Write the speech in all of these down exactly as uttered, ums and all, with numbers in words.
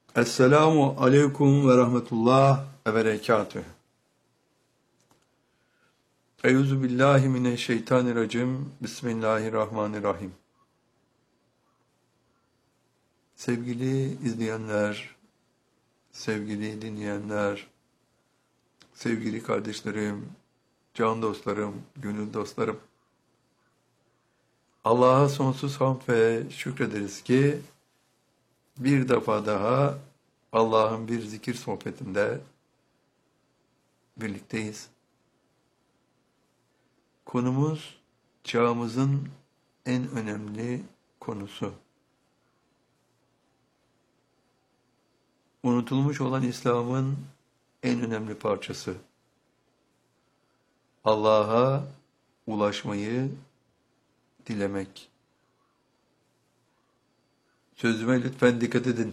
Esselamu aleyküm ve rahmetullah ve berekatüh. Euzu billahi mineşşeytanirracim. Bismillahirrahmanirrahim. Sevgili izleyenler, sevgili dinleyenler, sevgili kardeşlerim, can dostlarım, gönül dostlarım. Allah'a sonsuz hamd ve şükrederiz ki bir defa daha Allah'ın bir zikir sohbetinde birlikteyiz. Konumuz çağımızın en önemli konusu. Unutulmuş olan İslam'ın en önemli parçası. Allah'a ulaşmayı dilemek. Sözüme lütfen dikkat edin.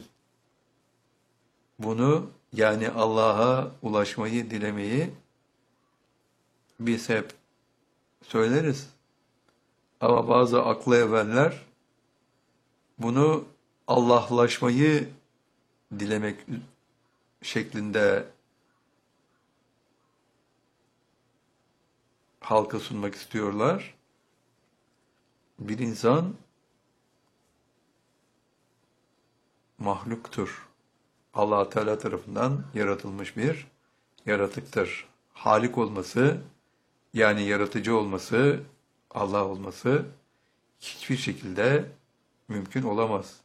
Bunu yani Allah'a ulaşmayı dilemeyi biz hep söyleriz. Ama bazı aklı evveller bunu Allah'laşmayı dilemek şeklinde halka sunmak istiyorlar. Bir insan mahluktur. Allah Teala tarafından yaratılmış bir yaratıktır. Halik olması, yani yaratıcı olması, Allah olması hiçbir şekilde mümkün olamaz.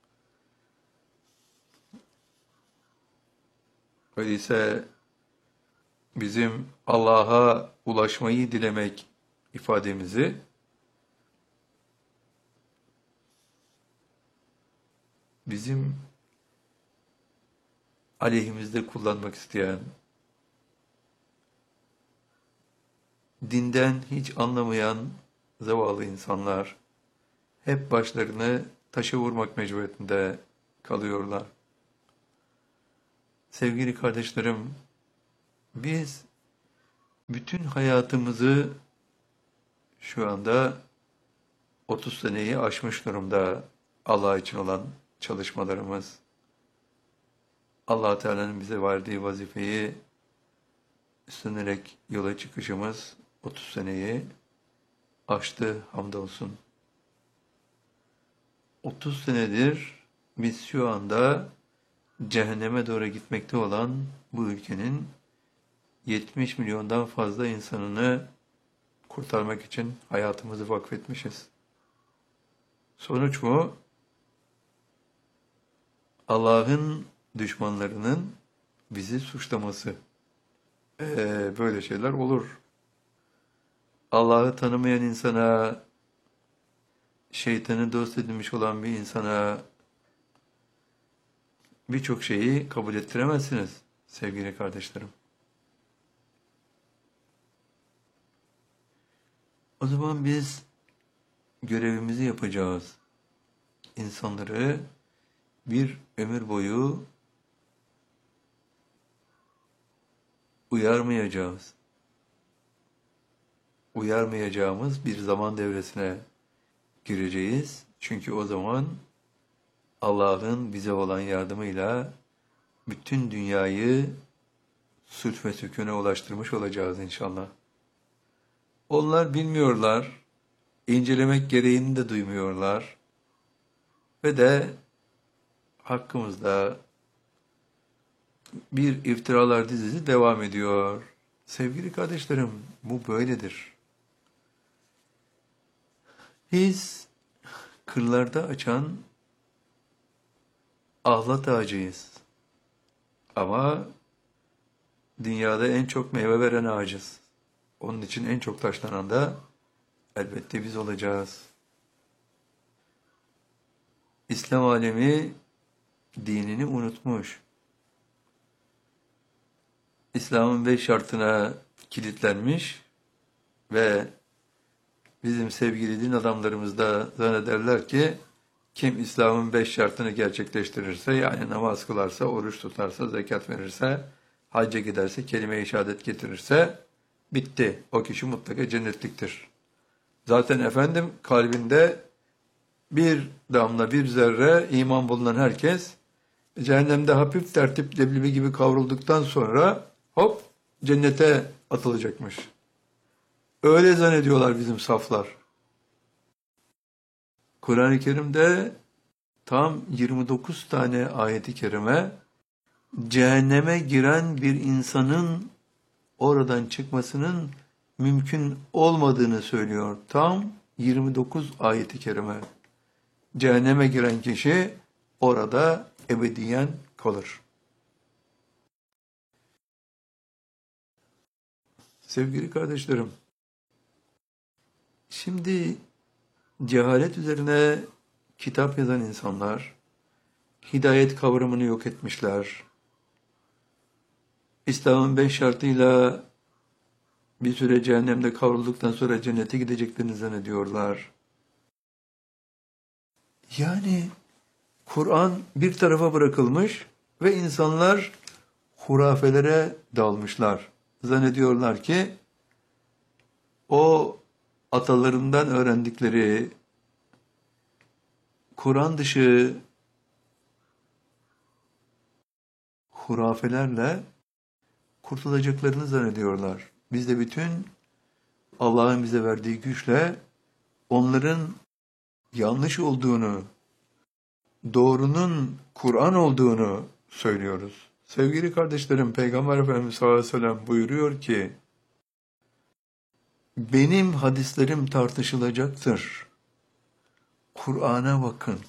Öyleyse bizim Allah'a ulaşmayı dilemek ifademizi bizim aleyhimizde kullanmak isteyen, dinden hiç anlamayan zavallı insanlar hep başlarını taşa vurmak mecburiyetinde kalıyorlar. Sevgili kardeşlerim, biz bütün hayatımızı şu anda otuz seneyi aşmış durumda Allah için olan çalışmalarımız. Allah Teala'nın bize verdiği vazifeyi üstlenerek yola çıkışımız otuz seneyi aştı hamdolsun. otuz senedir biz şu anda cehenneme doğru gitmekte olan bu ülkenin yetmiş milyondan fazla insanını kurtarmak için hayatımızı vakfetmişiz. Sonuç mu? Allah'ın düşmanlarının bizi suçlaması. Ee, böyle şeyler olur. Allah'ı tanımayan insana, şeytanı dost edinmiş olan bir insana birçok şeyi kabul ettiremezsiniz sevgili kardeşlerim. O zaman biz görevimizi yapacağız. İnsanları bir ömür boyu uyarmayacağız. Uyarmayacağımız bir zaman devresine gireceğiz. Çünkü o zaman Allah'ın bize olan yardımıyla bütün dünyayı sulh ve sükûne ulaştırmış olacağız inşallah. Onlar bilmiyorlar, incelemek gereğini de duymuyorlar ve de hakkımızda bir iftiralar dizisi devam ediyor. Sevgili kardeşlerim, bu böyledir. Biz kırlarda açan ahlat ağacıyız. Ama dünyada en çok meyve veren ağacız. Onun için en çok taşlanan da elbette biz olacağız. İslam alemi dinini unutmuş. İslam'ın beş şartına kilitlenmiş ve bizim sevgili din adamlarımız da zannederler ki kim İslam'ın beş şartını gerçekleştirirse, yani namaz kılarsa, oruç tutarsa, zekat verirse, hacca giderse, kelime-i şehadet getirirse bitti. O kişi mutlaka cennetliktir. Zaten efendim kalbinde bir damla, bir zerre iman bulunan herkes Cehennemde hafif tertip leblebi gibi kavrulduktan sonra hop cennete atılacakmış. Öyle zannediyorlar bizim saflar. Kur'an-ı Kerim'de tam yirmi dokuz tane ayeti kerime cehenneme giren bir insanın oradan çıkmasının mümkün olmadığını söylüyor. Tam yirmi dokuz ayeti kerime. Cehenneme giren kişi orada ebediyen kalır. Sevgili kardeşlerim, şimdi cehalet üzerine kitap yazan insanlar hidayet kavramını yok etmişler. İslam'ın beş şartıyla bir süre cehennemde kavrulduktan sonra cennete gideceklerini zannediyorlar. Yani Kur'an bir tarafa bırakılmış ve insanlar hurafelere dalmışlar. Zannediyorlar ki o atalarından öğrendikleri Kur'an dışı hurafelerle kurtulacaklarını zannediyorlar. Biz de bütün Allah'ın bize verdiği güçle onların yanlış olduğunu, doğrunun Kur'an olduğunu söylüyoruz. Sevgili kardeşlerim, Peygamber Efendimiz sallallahu aleyhi ve sellem buyuruyor ki, benim hadislerim tartışılacaktır. Kur'an'a bakın.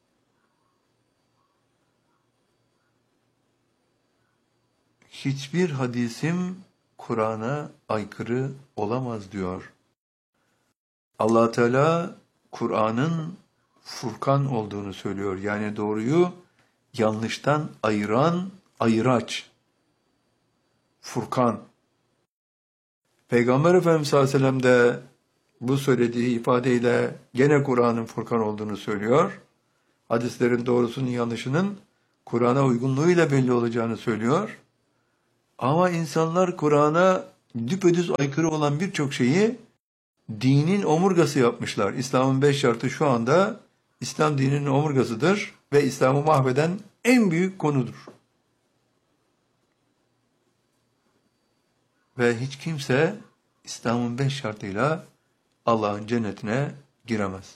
Hiçbir hadisim Kur'an'a aykırı olamaz diyor. Allah Teala Kur'an'ın Furkan olduğunu söylüyor. Yani doğruyu yanlıştan ayıran ayıraç. Furkan. Peygamber Efendimiz sallallahu aleyhi ve sellem de bu söylediği ifadeyle gene Kur'an'ın Furkan olduğunu söylüyor. Hadislerin doğrusunun yanlışının Kur'an'a uygunluğuyla belli olacağını söylüyor. Ama insanlar Kur'an'a düpedüz aykırı olan birçok şeyi dinin omurgası yapmışlar. İslam'ın beş şartı şu anda İslam dininin omurgasıdır ve İslam'ı mahveden en büyük konudur. Ve hiç kimse İslam'ın beş şartıyla Allah'ın cennetine giremez.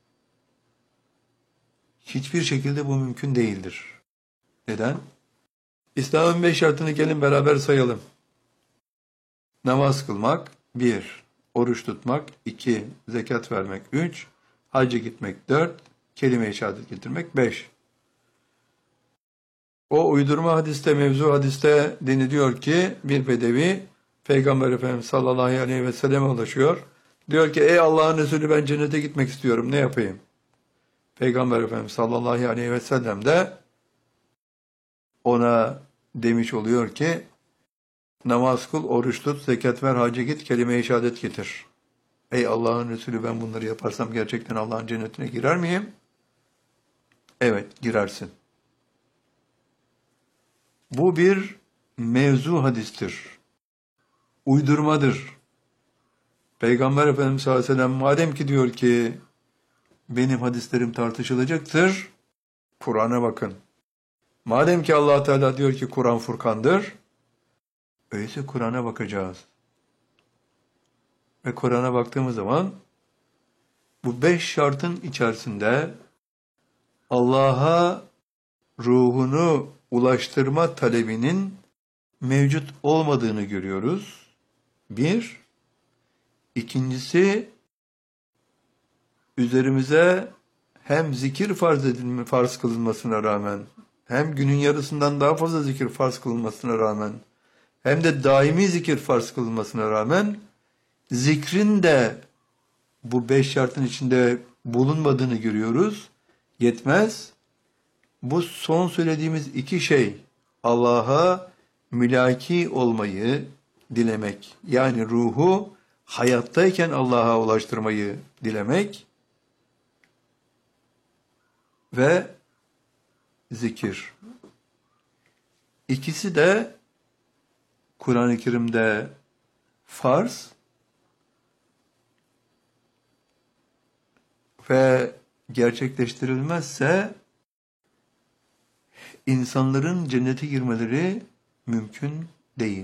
Hiçbir şekilde bu mümkün değildir. Neden? İslam'ın beş şartını gelin beraber sayalım. Namaz kılmak, bir. Oruç tutmak, iki. Zekat vermek, üç. Hacca gitmek, dört. Kelime-i şehadet getirmek, beş. O uydurma hadiste, mevzu hadiste deniliyor ki bir bedevi Peygamber Efendimiz sallallahu aleyhi ve selleme ulaşıyor. Diyor ki ey Allah'ın Resulü ben cennete gitmek istiyorum ne yapayım? Peygamber Efendimiz sallallahu aleyhi ve sellem de ona demiş oluyor ki namaz kıl, oruç tut, zekat ver, hacca git, kelime-i şehadet getir. Ey Allah'ın Resulü ben bunları yaparsam gerçekten Allah'ın cennetine girer miyim? Evet girersin. Bu bir mevzu hadistir. Uydurmadır. Peygamber Efendimiz sallallahu aleyhi ve sellem madem ki diyor ki benim hadislerim tartışılacaktır, Kur'an'a bakın. Madem ki Allah Teala diyor ki Kur'an Furkan'dır, öyleyse Kur'an'a bakacağız. Ve Kur'an'a baktığımız zaman bu beş şartın içerisinde Allah'a ruhunu ulaştırma talebinin mevcut olmadığını görüyoruz. Bir. İkincisi, üzerimize hem zikir farz edilme, farz kılınmasına rağmen, hem günün yarısından daha fazla zikir farz kılınmasına rağmen, hem de daimi zikir farz kılınmasına rağmen, zikrin de bu beş şartın içinde bulunmadığını görüyoruz. Yetmez. Bu son söylediğimiz iki şey, Allah'a mülaki olmayı dilemek, yani ruhu hayattayken Allah'a ulaştırmayı dilemek ve zikir. İkisi de Kur'an-ı Kerim'de farz ve gerçekleştirilmezse insanların cennete girmeleri mümkün değil.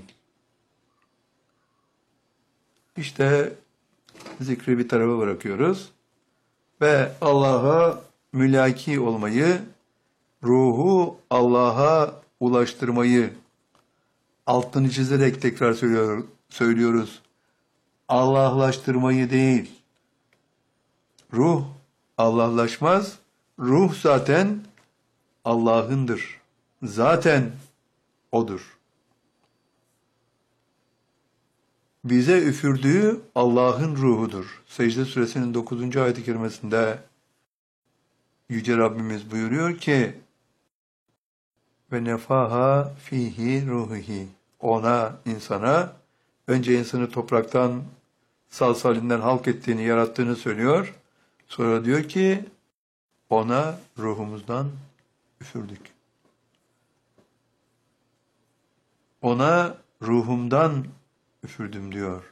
İşte zikri bir tarafa bırakıyoruz ve Allah'a mülaki olmayı, ruhu Allah'a ulaştırmayı altını çizerek tekrar söylüyor, söylüyoruz. Allah'laştırmayı değil. Ruh Allah'laşmaz. Ruh zaten Allah'ındır. Zaten O'dur. Bize üfürdüğü Allah'ın ruhudur. Secde suresinin dokuzuncu ayet-i kerimesinde Yüce Rabbimiz buyuruyor ki ve nefaha fihi ruhihi. Ona, insana, önce insanı topraktan, salsalinden halk ettiğini, yarattığını söylüyor. Sonra diyor ki ona ruhumuzdan üfürdük. Ona ruhumdan üfürdüm diyor.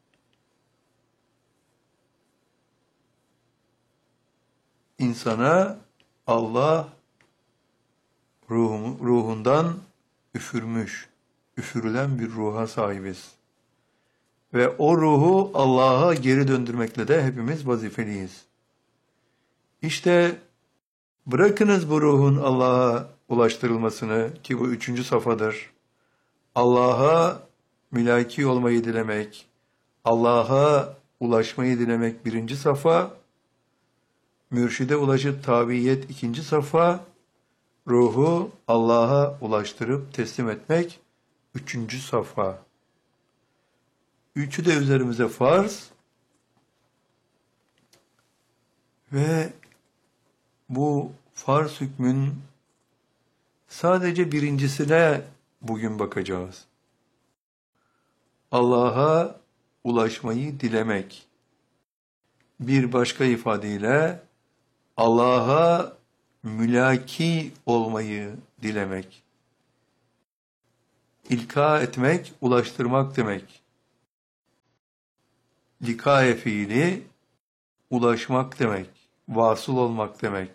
İnsana Allah ruhum, ruhundan üfürmüş, üfürülen bir ruha sahibiz. Ve o ruhu Allah'a geri döndürmekle de hepimiz vazifeliyiz. İşte bırakınız bu ruhun Allah'a ulaştırılmasını, ki bu üçüncü safhadır. Allah'a mülaki olmayı dilemek, Allah'a ulaşmayı dilemek birinci safa, mürşide ulaşıp tabiyet ikinci safa, ruhu Allah'a ulaştırıp teslim etmek üçüncü safa. Üçü de üzerimize farz ve bu farz hükmün sadece birincisine bugün bakacağız. Allah'a ulaşmayı dilemek. Bir başka ifadeyle Allah'a mülaki olmayı dilemek. İlka etmek, ulaştırmak demek. Likaye fiili ulaşmak demek, vasıl olmak demek.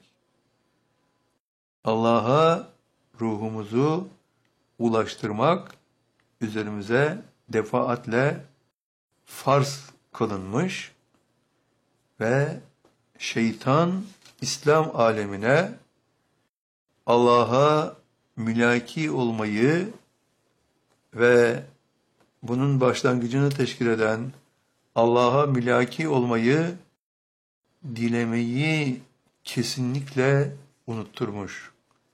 Allah'a ruhumuzu ulaştırmak üzerimize defaatle farz kılınmış ve şeytan İslam alemine Allah'a mülaki olmayı ve bunun başlangıcını teşkil eden Allah'a mülaki olmayı dilemeyi kesinlikle unutturmuş.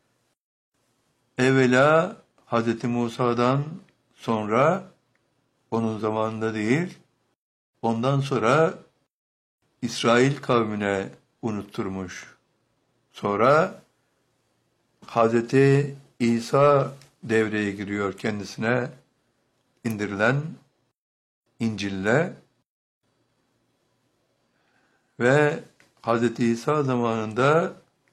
Evvela Hz. Musa'dan sonra, onun zamanında değil, ondan sonra İsrail kavmine unutturmuş. Sonra Hz. İsa devreye giriyor kendisine indirilen İncil'le ve Hz. İsa zamanında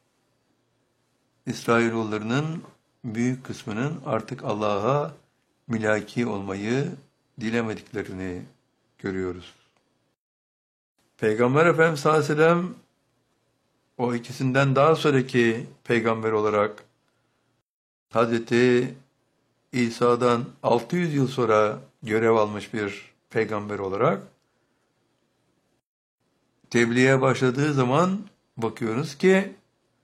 İsrailoğullarının büyük kısmının artık Allah'a mülaki olmayı dilemediklerini görüyoruz. Peygamber Efendimiz sallallahu aleyhi ve sellem o ikisinden daha sonraki peygamber olarak Hz. İsa'dan altı yüz yıl sonra görev almış bir peygamber olarak tebliğe başladığı zaman bakıyoruz ki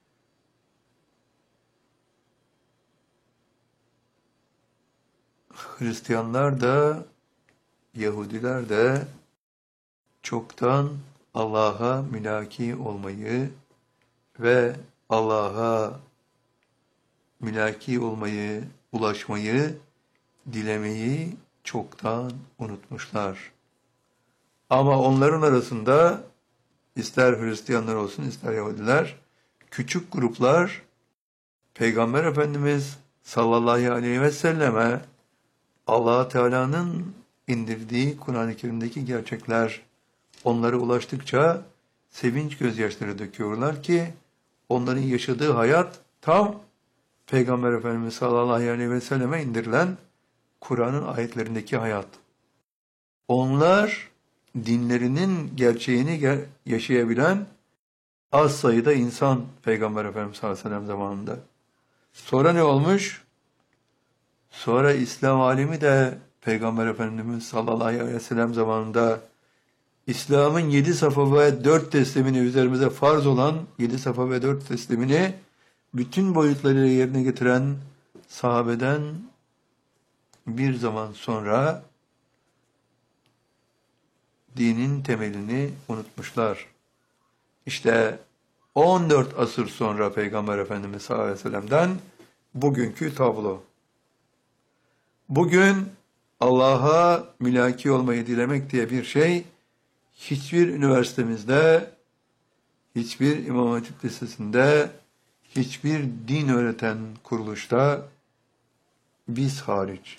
Hristiyanlar da Yahudiler de çoktan Allah'a mülaki olmayı ve Allah'a mülaki olmayı, ulaşmayı, dilemeyi çoktan unutmuşlar. Ama onların arasında ister Hristiyanlar olsun ister Yahudiler, küçük gruplar Peygamber Efendimiz sallallahu aleyhi ve selleme Allah Teala'nın indirdiği Kur'an-ı Kerim'deki gerçekler onlara ulaştıkça sevinç gözyaşları döküyorlar ki onların yaşadığı hayat tam Peygamber Efendimiz sallallahu aleyhi ve selleme indirilen Kur'an'ın ayetlerindeki hayat. Onlar dinlerinin gerçeğini yaşayabilen az sayıda insan Peygamber Efendimiz sallallahu aleyhi ve sellem zamanında. Sonra ne olmuş? Sonra İslam alemi de Peygamber Efendimiz sallallahu aleyhi ve sellem zamanında İslam'ın yedi safa ve dört teslimini üzerimize farz olan yedi safa ve dört teslimini bütün boyutlarıyla yerine getiren sahabeden bir zaman sonra dinin temelini unutmuşlar. İşte on dört asır sonra Peygamber Efendimiz sallallahu aleyhi ve sellem'den bugünkü tablo. Bugün Allah'a mülaki olmayı dilemek diye bir şey hiçbir üniversitemizde, hiçbir İmam Hatip Lisesi'nde, hiçbir din öğreten kuruluşta biz hariç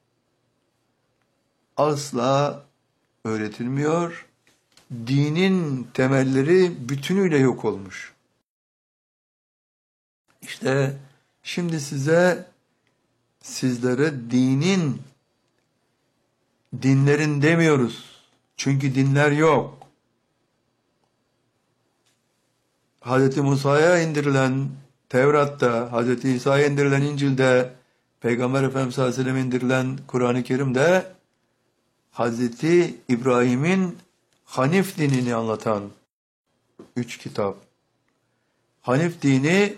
asla öğretilmiyor. Dinin temelleri bütünüyle yok olmuş. İşte şimdi size, sizlere dinin, dinlerin demiyoruz. Çünkü dinler yok. Hazreti Musa'ya indirilen Tevrat'ta, Hazreti İsa'ya indirilen İncil'de, Peygamber Efendimiz sallallahu aleyhi ve sellem'e indirilen Kur'an-ı Kerim'de Hazreti İbrahim'in Hanif dinini anlatan üç kitap. Hanif dini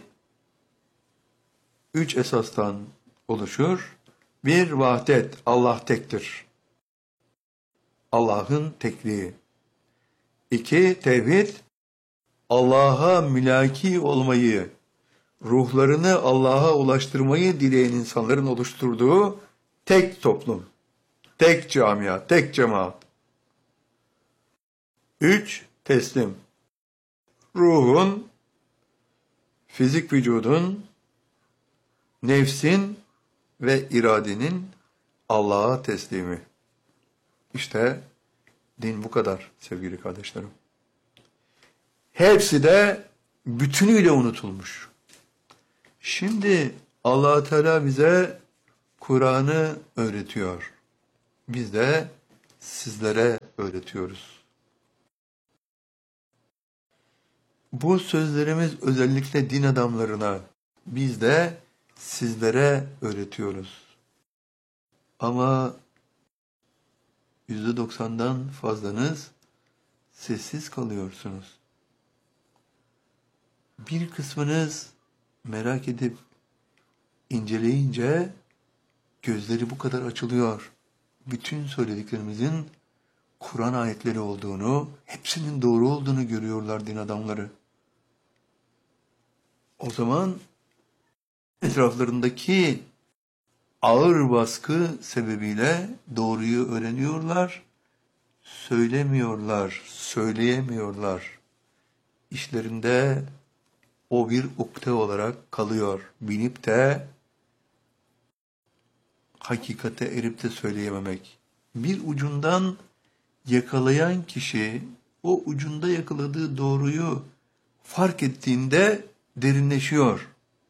üç esastan oluşur. Bir, vahdet, Allah tektir. Allah'ın tekliği. İki, tevhid, Allah'a mülaki olmayı, ruhlarını Allah'a ulaştırmayı dileyen insanların oluşturduğu tek toplum, tek camia, tek cemaat. Üç, teslim. Ruhun, fizik vücudun, nefsin ve iradenin Allah'a teslimi. İşte din bu kadar sevgili kardeşlerim. Hepsi de bütünüyle unutulmuş. Şimdi Allah Teala bize Kur'an'ı öğretiyor. Biz de sizlere öğretiyoruz. Bu sözlerimiz özellikle din adamlarına, biz de sizlere öğretiyoruz. Ama yüzde doksandan fazlanız sessiz kalıyorsunuz. Bir kısmınız merak edip inceleyince gözleri bu kadar açılıyor. Bütün söylediklerimizin Kur'an ayetleri olduğunu, hepsinin doğru olduğunu görüyorlar din adamları. O zaman etraflarındaki ağır baskı sebebiyle doğruyu öğreniyorlar, söylemiyorlar, söyleyemiyorlar. İşlerinde o bir ukde olarak kalıyor. Bilip de hakikate erip de söyleyememek. Bir ucundan yakalayan kişi o ucunda yakaladığı doğruyu fark ettiğinde derinleşiyor.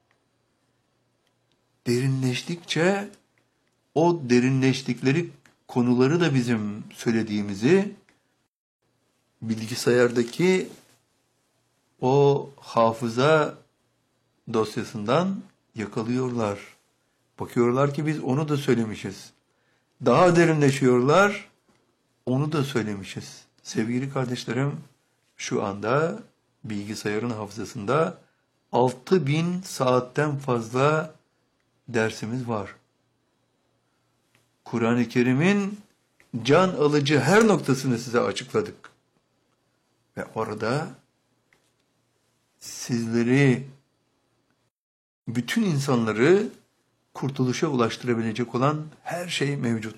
Derinleştikçe o derinleştikleri konuları da bizim söylediğimizi bilgisayardaki o hafıza dosyasından yakalıyorlar. Bakıyorlar ki biz onu da söylemişiz. Daha derinleşiyorlar, onu da söylemişiz. Sevgili kardeşlerim, şu anda bilgisayarın hafızasında altı bin saatten fazla dersimiz var. Kur'an-ı Kerim'in can alıcı her noktasını size açıkladık. Ve orada sizleri, bütün insanları kurtuluşa ulaştırabilecek olan her şey mevcut.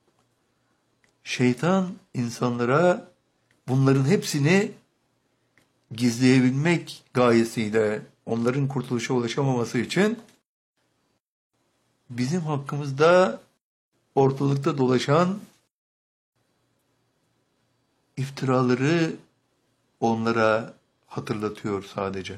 Şeytan insanlara bunların hepsini gizleyebilmek gayesiyle onların kurtuluşa ulaşamaması için bizim hakkımızda ortalıkta dolaşan iftiraları onlara hatırlatıyor sadece.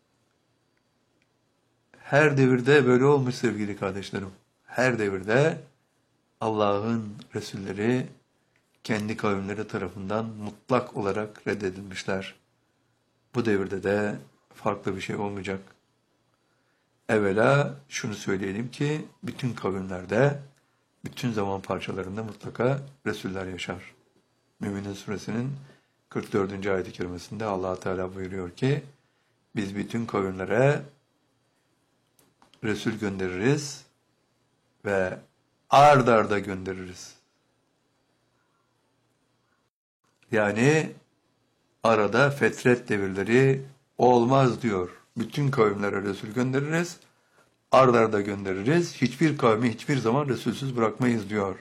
Her devirde böyle olmuş sevgili kardeşlerim. Her devirde Allah'ın Resulleri kendi kavimleri tarafından mutlak olarak reddedilmişler. Bu devirde de farklı bir şey olmayacak. Evvela şunu söyleyelim ki bütün kavimlerde, bütün zaman parçalarında mutlaka Resuller yaşar. Müminin Suresinin kırk dördüncü ayet-i kerimesinde Allah Teala buyuruyor ki biz bütün kavimlere Resul göndeririz ve ard arda göndeririz. Yani arada fetret devirleri olmaz diyor. Bütün kavimlere Resul göndeririz, ard arda göndeririz. Hiçbir kavmi hiçbir zaman Resulsüz bırakmayız diyor.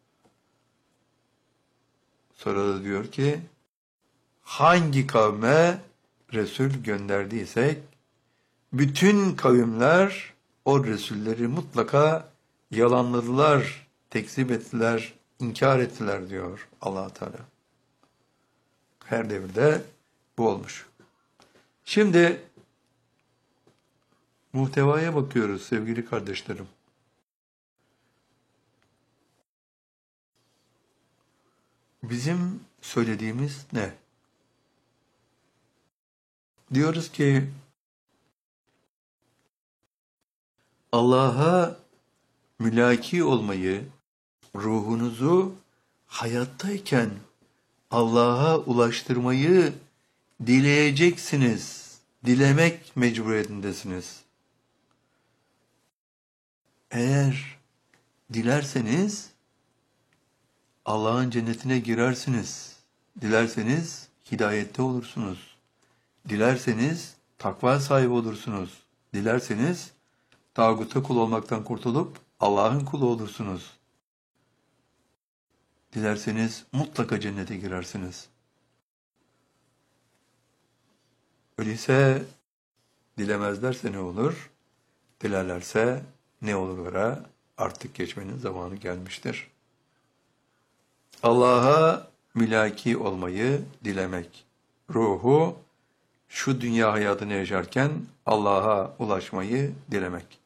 Sonra da diyor ki hangi kavme Resul gönderdiysek bütün kavimler o Resulleri mutlaka yalanladılar, tekzip ettiler, inkar ettiler diyor Allah Teala. Her devirde bu olmuş. Şimdi muhtevaya bakıyoruz sevgili kardeşlerim. Bizim söylediğimiz ne? Diyoruz ki Allah'a mülaki olmayı, ruhunuzu hayattayken Allah'a ulaştırmayı dileyeceksiniz. Dilemek mecburiyetindesiniz. Eğer dilerseniz Allah'ın cennetine girersiniz. Dilerseniz hidayette olursunuz. Dilerseniz takva sahibi olursunuz. Dilerseniz tağuta kul olmaktan kurtulup Allah'ın kulu olursunuz. Dilerseniz mutlaka cennete girersiniz. Öyleyse dilemezlerse ne olur? Dilerlerse ne olurlara artık geçmenin zamanı gelmiştir. Allah'a mülaki olmayı dilemek. Ruhu şu dünya hayatını yaşarken Allah'a ulaşmayı dilemek.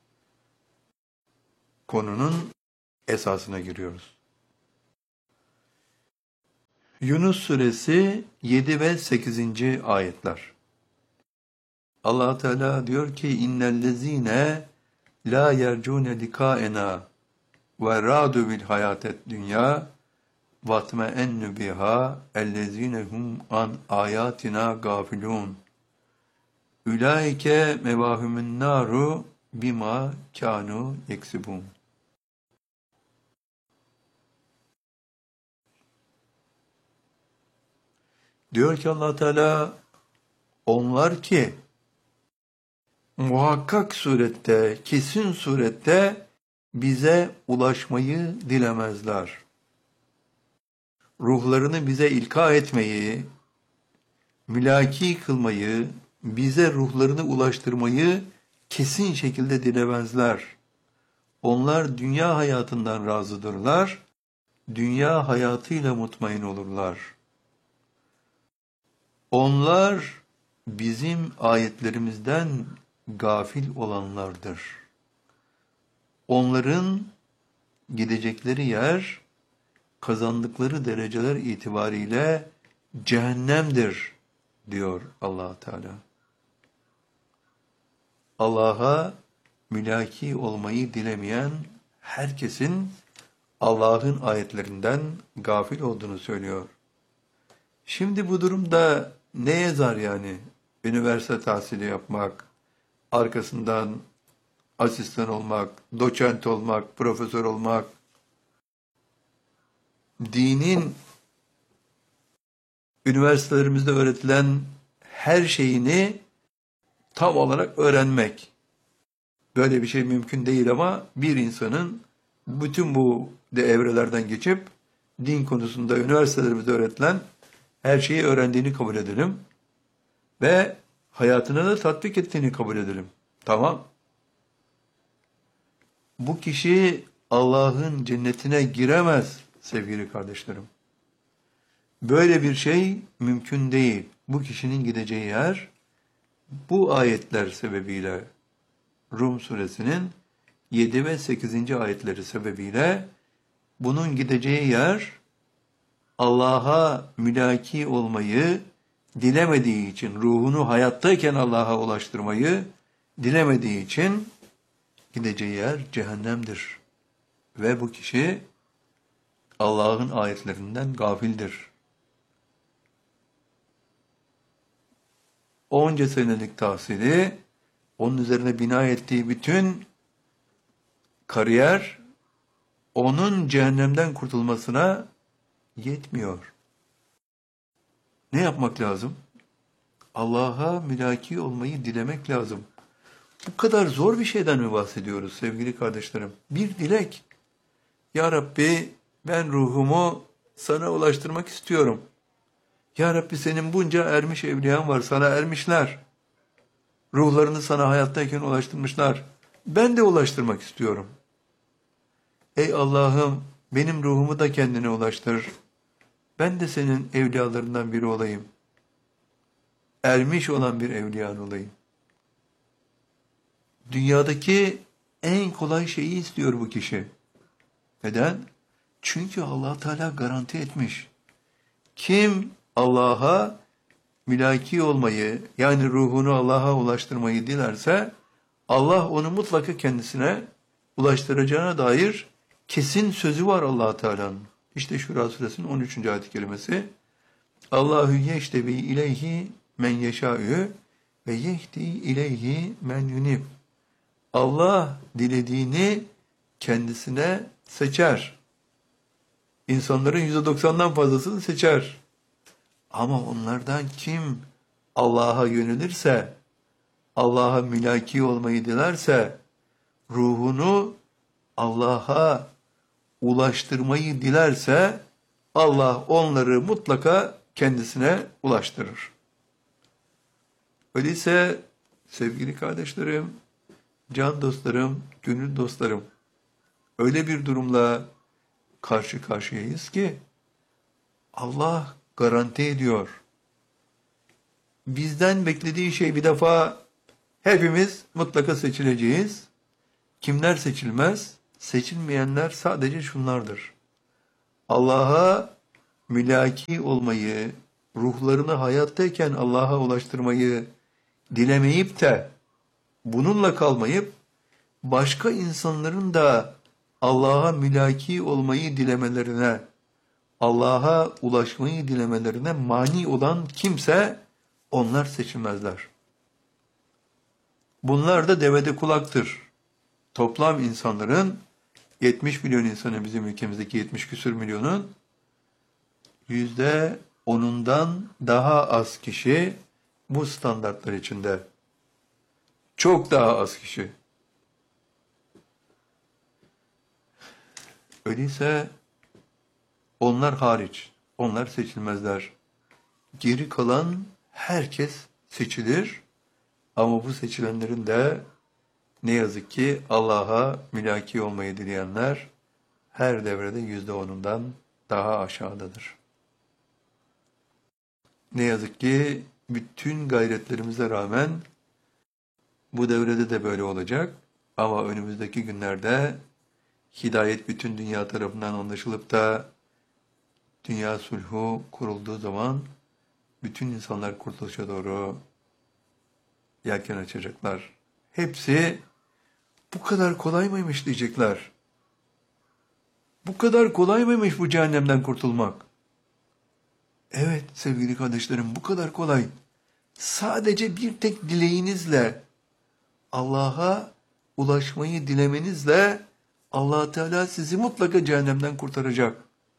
Konunun esasına giriyoruz. Yunus Suresi yedi ve sekizinci ayetler. Allah Teala diyor ki innellezine la yercune likaena ve radu bil hayatet dünya vatme ennu biha ellezine hum an ayatina gafilun ulaike mevahumun naru bima kanu yeksibun. Diyor ki Allah Teala onlar ki muhakkak surette, kesin surette bize ulaşmayı dilemezler. Ruhlarını bize ilka etmeyi, mülaki kılmayı, bize ruhlarını ulaştırmayı kesin şekilde dilemezler. Onlar dünya hayatından razıdırlar, dünya hayatıyla mutmain olurlar. Onlar bizim ayetlerimizden gafil olanlardır. Onların gidecekleri yer, kazandıkları dereceler itibariyle cehennemdir, diyor Allah Teala. Allah'a mülaki olmayı dilemeyen herkesin Allah'ın ayetlerinden gafil olduğunu söylüyor. Şimdi bu durumda ne yazar yani? Üniversite tahsili yapmak, arkasından asistan olmak, doçent olmak, profesör olmak, dinin üniversitelerimizde öğretilen her şeyini tam olarak öğrenmek. Böyle bir şey mümkün değil ama bir insanın bütün bu de evrelerden geçip din konusunda üniversitelerimizde öğretilen her şeyi öğrendiğini kabul edelim ve hayatına da tatbik ettiğini kabul edelim. Tamam. Bu kişi Allah'ın cennetine giremez sevgili kardeşlerim. Böyle bir şey mümkün değil. Bu kişinin gideceği yer bu ayetler sebebiyle Rum suresinin yedi ve sekizinci ayetleri sebebiyle bunun gideceği yer Allah'a mülaki olmayı dilemediği için, ruhunu hayattayken Allah'a ulaştırmayı dilemediği için gideceği yer cehennemdir. Ve bu kişi Allah'ın ayetlerinden gafildir. Onca senelik tahsili, onun üzerine bina ettiği bütün kariyer, onun cehennemden kurtulmasına yetmiyor. Ne yapmak lazım? Allah'a mülaki olmayı dilemek lazım. Bu kadar zor bir şeyden mi bahsediyoruz sevgili kardeşlerim? Bir dilek. Ya Rabbi, ben ruhumu sana ulaştırmak istiyorum. Ya Rabbi, senin bunca ermiş evliyan var, sana ermişler. Ruhlarını sana hayattayken ulaştırmışlar. Ben de ulaştırmak istiyorum. Ey Allah'ım, benim ruhumu da kendine ulaştır. Ben de senin evliyalarından biri olayım. Ermiş olan bir evliyan olayım. Dünyadaki en kolay şeyi istiyor bu kişi. Neden? Çünkü Allah Teala garanti etmiş. Kim Allah'a mülaki olmayı, yani ruhunu Allah'a ulaştırmayı dilerse, Allah onu mutlaka kendisine ulaştıracağına dair kesin sözü var Allah Teala'nın. İşte Şura suresinin on üçüncü ayet-i kerimesi. Allahu yeştebi ileyhi men yeşâ'ü ve yehdi ileyhi men yunib. Allah dilediğini kendisine seçer. İnsanların yüzde doksandan fazlasını seçer. Ama onlardan kim Allah'a yönelirse, Allah'a mülaki olmayı dilerse, ruhunu Allah'a ulaştırmayı dilerse, Allah onları mutlaka kendisine ulaştırır. Öyleyse sevgili kardeşlerim, can dostlarım, gönül dostlarım, öyle bir durumla karşı karşıyayız ki Allah garanti ediyor. Bizden beklediği şey bir defa hepimiz mutlaka seçileceğiz. Kimler seçilmez? Seçilmeyenler sadece şunlardır. Allah'a mülaki olmayı, ruhlarını hayattayken Allah'a ulaştırmayı dilemeyip de bununla kalmayıp başka insanların da Allah'a mülaki olmayı dilemelerine, Allah'a ulaşmayı dilemelerine mani olan kimse, onlar seçilmezler. Bunlar da devede kulaktır. Toplam insanların, yetmiş milyon insanın, bizim ülkemizdeki yetmiş küsür milyonun yüzde onundan daha az kişi bu standartlar içinde. Çok daha az kişi. Öyleyse onlar hariç, onlar seçilmezler. Geri kalan herkes seçilir. Ama bu seçilenlerin de ne yazık ki Allah'a mülaki olmayı dileyenler her devrede yüzde onundan daha aşağıdadır. Ne yazık ki bütün gayretlerimize rağmen bu devrede de böyle olacak. Ama önümüzdeki günlerde hidayet bütün dünya tarafından anlaşılıp da dünya sulhu kurulduğu zaman bütün insanlar kurtuluşa doğru yelken açacaklar. Hepsi bu kadar kolay mıymış diyecekler. Bu kadar kolay mıymış bu cehennemden kurtulmak? Evet sevgili kardeşlerim, bu kadar kolay. Sadece bir tek dileğinizle, Allah'a ulaşmayı dilemenizle Allah Teala sizi mutlaka cehennemden kurtaracak.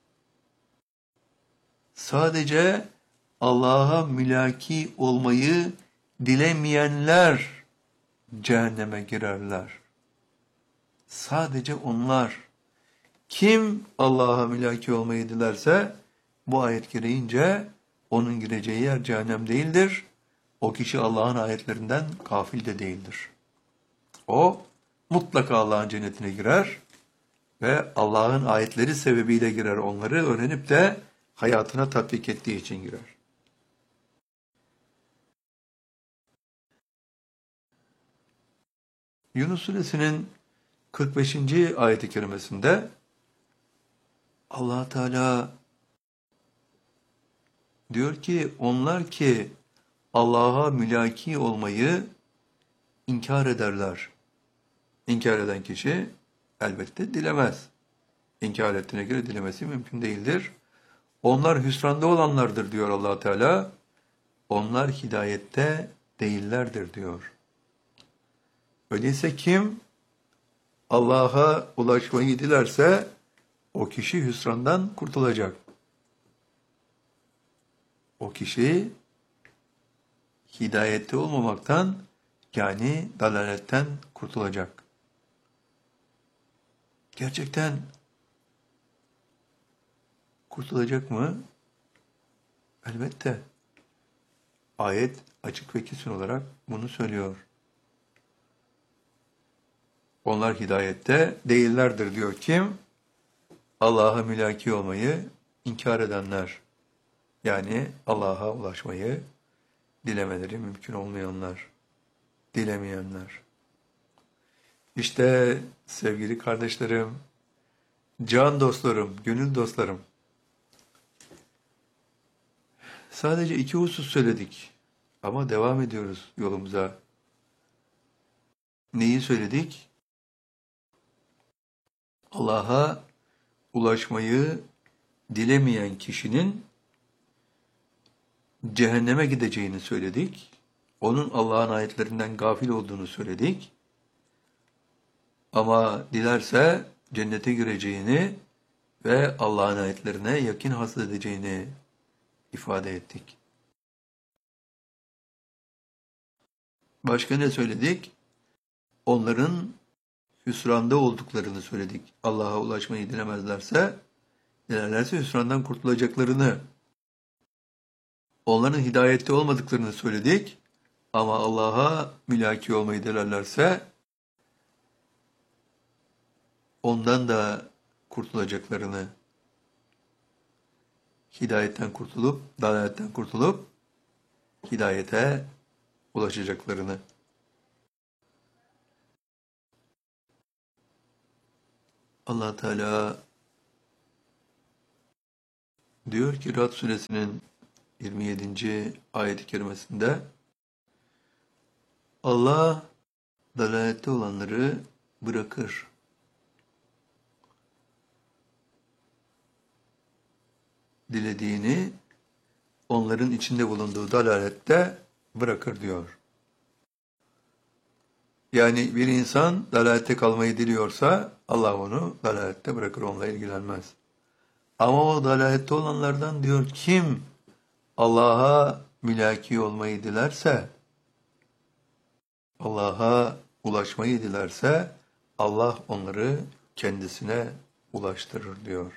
Sadece Allah'a mülaki olmayı dilemeyenler cehenneme girerler. Sadece onlar. Kim Allah'a mülaki olmayı dilerse bu ayet gereğince onun gireceği yer cehennem değildir. O kişi Allah'ın ayetlerinden gafil de değildir. O mutlaka Allah'ın cennetine girer ve Allah'ın ayetleri sebebiyle girer. Onları öğrenip de hayatına tatbik ettiği için girer. Yunus Suresinin kırk beşinci ayet-i kerimesinde Allah Teala diyor ki, onlar ki Allah'a mülaki olmayı inkar ederler. İnkar eden kişi elbette dilemez. İnkar ettiğine göre dilemesi mümkün değildir. Onlar hüsranda olanlardır diyor Allah Teala. Onlar hidayette değillerdir diyor. Öyleyse kim Allah'a ulaşmayı dilerse o kişi hüsrandan kurtulacak. O kişi hidayette olmamaktan, yani dalaletten kurtulacak. Gerçekten kurtulacak mı? Elbette. Ayet açık ve kesin olarak bunu söylüyor. Onlar hidayette değillerdir diyor. Kim? Allah'a mülaki olmayı inkar edenler. Yani Allah'a ulaşmayı dilemeleri mümkün olmayanlar, dilemeyenler. İşte sevgili kardeşlerim, can dostlarım, gönül dostlarım, sadece iki husus söyledik ama devam ediyoruz yolumuza. Neyi söyledik? Allah'a ulaşmayı dilemeyen kişinin cehenneme gideceğini söyledik. Onun Allah'ın ayetlerinden gafil olduğunu söyledik. Ama dilerse cennete gireceğini ve Allah'ın ayetlerine yakın hasıl edeceğini ifade ettik. Başka ne söyledik? Onların hüsranda olduklarını söyledik. Allah'a ulaşmayı dilemezlerse, dilerlerse hüsrandan kurtulacaklarını, onların hidayette olmadıklarını söyledik. Ama Allah'a mülaki olmayı dilerlerse, ondan da kurtulacaklarını, hidayetten kurtulup, dalaletten kurtulup, hidayete ulaşacaklarını. Allah Teala diyor ki Ra'd suresinin yirmi yedinci ayet-i kerimesinde, Allah dalalette olanları bırakır. Dilediğini onların içinde bulunduğu dalalette bırakır diyor. Yani bir insan dalalette kalmayı diliyorsa Allah onu dalalette bırakır, onunla ilgilenmez. Ama o dalalette olanlardan diyor, kim Allah'a mülaki olmayı dilerse, Allah'a ulaşmayı dilerse Allah onları kendisine ulaştırır diyor.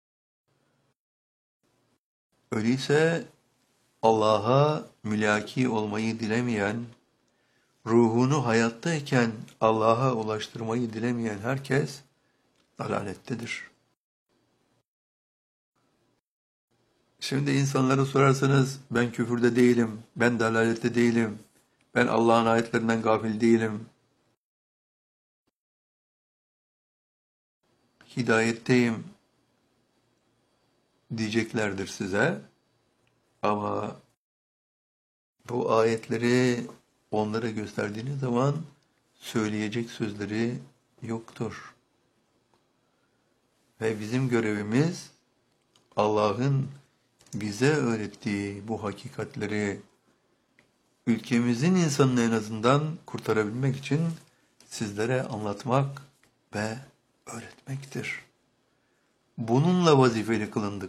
Öyleyse Allah'a mülaki olmayı dilemeyen, ruhunu hayattayken Allah'a ulaştırmayı dilemeyen herkes dalalettedir. Şimdi insanlara sorarsanız, ben küfürde değilim, ben dalalette değilim, ben Allah'ın ayetlerinden gafil değilim, hidayetteyim diyeceklerdir size. Ama bu ayetleri onlara gösterdiğiniz zaman söyleyecek sözleri yoktur. Ve bizim görevimiz Allah'ın bize öğrettiği bu hakikatleri ülkemizin insanını en azından kurtarabilmek için sizlere anlatmak ve öğretmektir. Bununla vazifeli kılındık.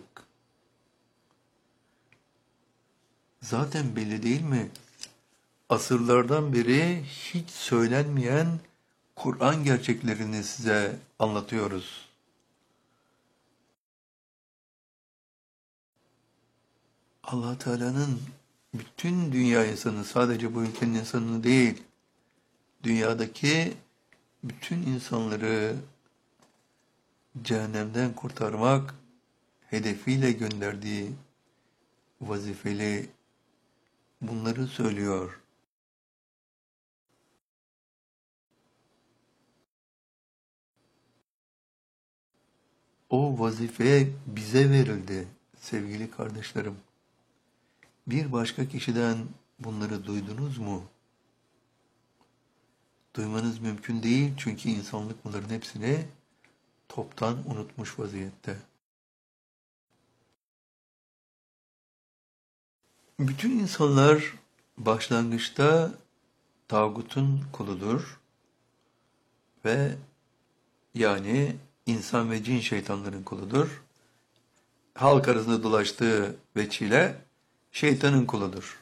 Zaten belli değil mi? Asırlardan beri hiç söylenmeyen Kur'an gerçeklerini size anlatıyoruz. Allah Teala'nın bütün dünya insanı, sadece bu ülkenin insanını değil, dünyadaki bütün insanları cehennemden kurtarmak hedefiyle gönderdiği vazifeli bunları söylüyor. O vazife bize verildi sevgili kardeşlerim. Bir başka kişiden bunları duydunuz mu? duymanız mümkün değil çünkü insanlık bunların hepsini toptan unutmuş vaziyette. Bütün insanlar başlangıçta tağutun kuludur ve yani insan ve cin şeytanların kuludur. Halk arasında dolaştığı veçile şeytanın kuludur.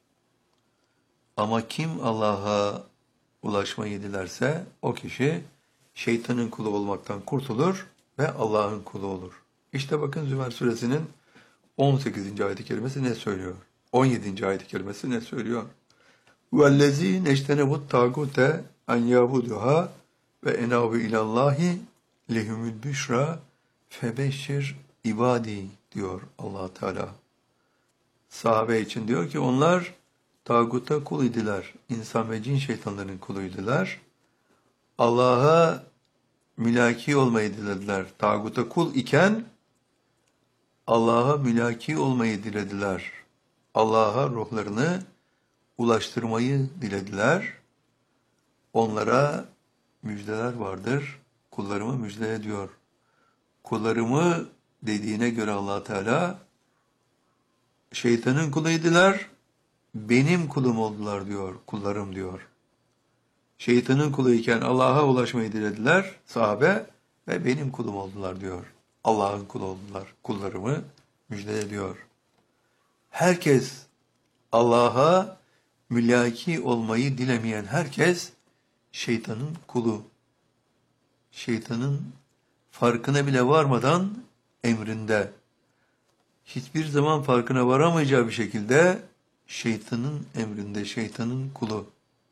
Ama kim Allah'a ulaşmayı dilerse o kişi şeytanın kulu olmaktan kurtulur ve Allah'ın kulu olur. İşte bakın Zümer suresinin on sekizinci ayet-i kerimesi ne söylüyor? on yedinci ayet-i kerimesi ne söylüyor? وَالَّذ۪ينَ اَجْتَنَبُوا الطَّاغُوتَ اَنْ يَعْبُدُهَا وَاَنَابُوا اِلَى اللّٰهِ لِهُمُ الْبُشْرَى فَبَشِّرْ ibadi diyor Allah Teala. Sahabe için diyor ki onlar tağuta kul idiler. İnsan ve cin şeytanların kuluydular. Allah'a mülaki olmayı dilediler. Tağuta kul iken Allah'a mülaki olmayı dilediler. Allah'a ruhlarını ulaştırmayı dilediler. Onlara müjdeler vardır. Kullarımı müjde ediyor. Kullarımı dediğine göre Allah Teala şeytanın kuluydular, benim kulum oldular diyor, kullarım diyor. Şeytanın kuluyken Allah'a ulaşmayı dilediler sahabe ve benim kulum oldular diyor. Allah'ın kulu oldular, kullarımı müjde ediyor. Herkes Allah'a mülaki olmayı dilemeyen herkes şeytanın kulu. Şeytanın farkına bile varmadan emrinde. Hiçbir zaman farkına varamayacağı bir şekilde şeytanın emrinde, şeytanın kulu.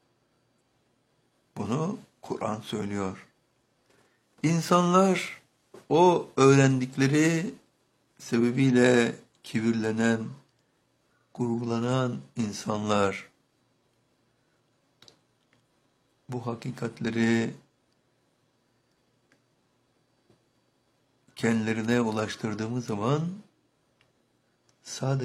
Bunu Kur'an söylüyor. İnsanlar o öğrendikleri sebebiyle kibirlenen, gururlanan insanlar bu hakikatleri kendilerine ulaştırdığımız zaman sadece